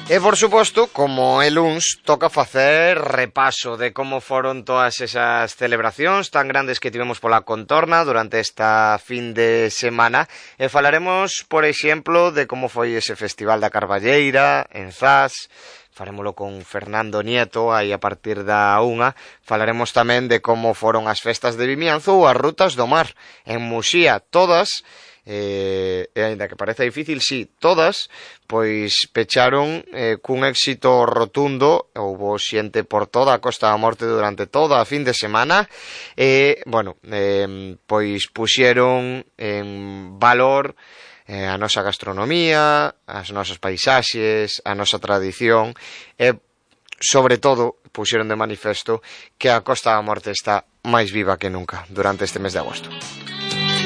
E, por suposto, como é luns, toca facer repaso de como foron todas esas celebracións tan grandes que tivemos pola contorna durante esta fin de semana. E falaremos, por exemplo, de como foi ese Festival da Carballeira en Zas. Farémolo con Fernando Nieto, aí a partir da 1. Falaremos tamén de como foron as festas de Vimianzo ou as rutas do mar en Muxía, todas. E aínda que parece difícil, sí, todas pois pecharon cun éxito rotundo. Houbo xente por toda a Costa da Morte durante toda a fin de semana e, bueno, pois puxeron en valor a nosa gastronomía, as nosas paisaxes, a nosa tradición e, sobre todo, puxeron de manifesto que a Costa da Morte está máis viva que nunca durante este mes de agosto.